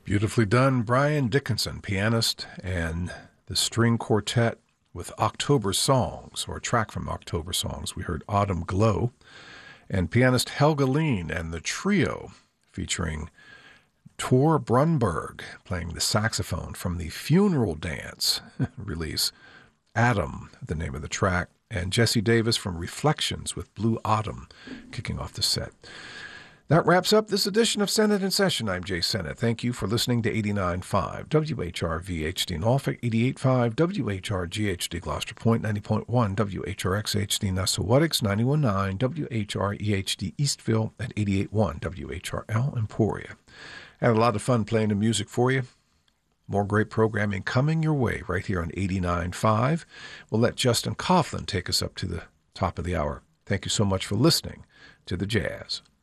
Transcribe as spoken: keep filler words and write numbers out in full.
Beautifully done. Brian Dickinson, pianist, and the string quartet with October Songs, or a track from October Songs. We heard Autumn Glow, and pianist Helga Lean and the trio featuring Tor Brunberg playing the saxophone from the Funeral Dance release. Adam, the name of the track, and Jesse Davis from Reflections with Blue Autumn kicking off the set. That wraps up this edition of Senate in Session. I'm Jay Senate. Thank you for listening to eighty-nine point five W H R V H D Norfolk, eighty-eight point five W H R G H D Gloucester Point, ninety point one W H R X H D Nesawatics, ninety-one point nine W H R E H D Eastville, and eighty-eight point one W H R L Emporia. Had a lot of fun playing the music for you. More great programming coming your way right here on eighty-nine point five. We'll let Justin Coughlin take us up to the top of the hour. Thank you so much for listening to the Jazz.